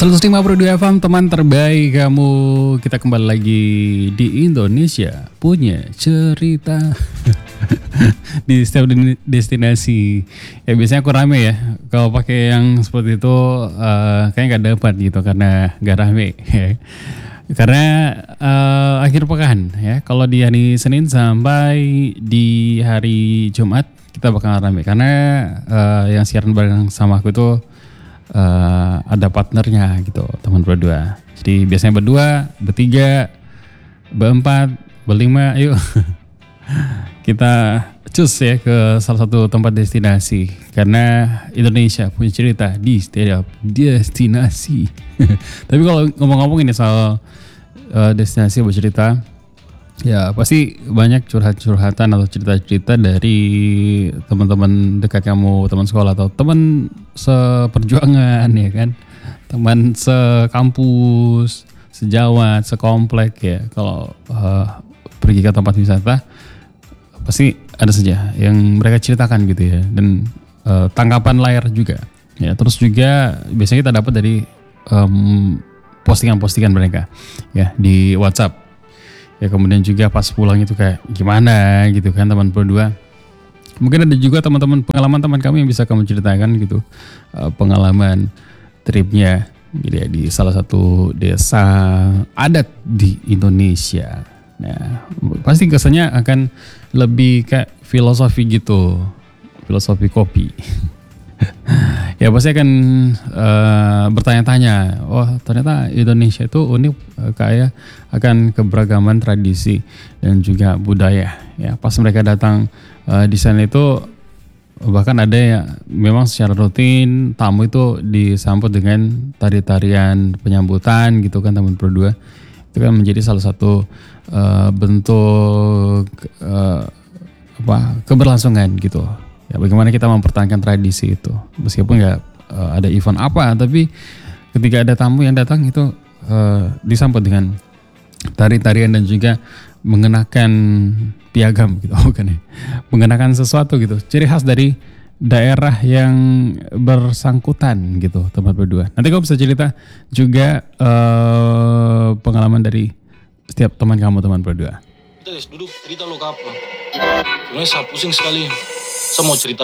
105.2 FM, teman terbaik kamu. Kita kembali lagi di Indonesia punya cerita. Di setiap destinasi. Ya biasanya aku rame ya. Kalau pakai yang seperti itu kayaknya gak dapat gitu karena gak rame. Karena akhir pekan ya. Kalau di hari Senin sampai di hari Jumat kita bakal rame. Karena yang siaran bareng sama aku itu ada partnernya gitu, teman berdua. Jadi biasanya berdua, bertiga, berempat, berlima, ayo kita cus ya ke salah satu tempat destinasi. Karena Indonesia punya cerita di setiap destinasi. Tapi kalau ngomong-ngomong ini soal destinasi bercerita, ya pasti banyak curhat-curhatan atau cerita-cerita dari teman-teman dekat kamu, teman sekolah atau teman seperjuangan ya kan, teman sekampus, sejawat, sekomplek ya. Kalau pergi ke tempat wisata pasti ada saja yang mereka ceritakan gitu ya, dan tanggapan layar juga ya. Terus juga biasanya kita dapat dari postingan-postingan mereka ya di WhatsApp. Ya kemudian juga pas pulang itu kayak gimana gitu kan, teman berdua. Mungkin ada juga teman-teman pengalaman teman kamu yang bisa kamu ceritakan gitu, pengalaman tripnya gitu ya, di salah satu desa adat di Indonesia. Nah pasti kesannya akan lebih kayak filosofi gitu, filosofi kopi. Ya pasti akan bertanya-tanya, oh ternyata Indonesia itu unik, kaya akan keberagaman tradisi dan juga budaya. Ya pas mereka datang di sana itu bahkan ada ya memang secara rutin tamu itu disambut dengan tari-tarian penyambutan gitu kan, teman berdua. Itu kan menjadi salah satu bentuk keberlangsungan gitu. Ya, bagaimana kita mempertahankan tradisi itu, meskipun nggak ada event apa, tapi ketika ada tamu yang datang itu disambut dengan tari-tarian dan juga mengenakan piagam gitu, bukan ya, mengenakan sesuatu gitu, ciri khas dari daerah yang bersangkutan gitu, teman berdua. Nanti kamu bisa cerita juga pengalaman dari setiap teman kamu, teman berdua. Kita guys duduk cerita lo ke apa? Sebenarnya saya pusing sekali. Saya mau cerita